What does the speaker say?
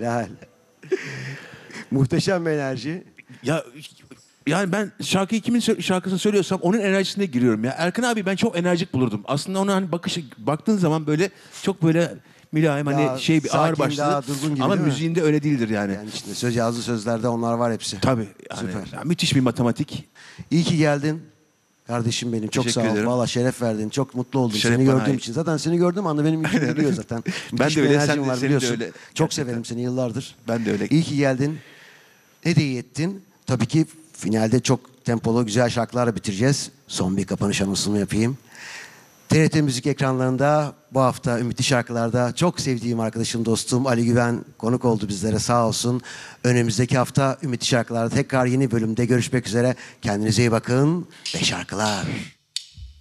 Helal. Muhteşem bir enerji. Ya yani ben şarkıyı kimin şarkısını söylüyorsam onun enerjisine giriyorum ya. Erkan abi ben çok enerjik bulurdum. Aslında ona hani baktığın zaman böyle çok böyle mülayim Daha hani şey bir sakin, ağır başlı. daha durgun gibi Ama değil mi? müziğinde öyle değildir yani. Yani içinde yazılı sözlerde onlar var hepsi. Tabii. Yani, Süper. yani müthiş bir matematik. İyi ki geldin. Kardeşim benim çok Teşekkür sağ ol. ederim. Valla şeref verdin. Çok mutlu oldum Şeref seni bana gördüğüm ait. için. Zaten seni gördüğüm anda benim yüzüm gülüyor zaten. Ben Müthiş de bir öyle, enerjin sen de- var senin de biliyorsun. öyle. Çok Gerçekten. severim seni yıllardır. Ben de öyle. İyi ki geldin. Ne de iyi ettin. Tabii ki finalde çok tempolu güzel şarkılarla bitireceğiz. Son bir kapanış anonsunu yapayım. TRT Müzik ekranlarında bu hafta Ümitli Şarkılar'da çok sevdiğim arkadaşım, dostum Ali Güven konuk oldu bizlere, sağ olsun. Önümüzdeki hafta Ümitli Şarkılar'da tekrar yeni bölümde görüşmek üzere. Kendinize iyi bakın ve şarkılar.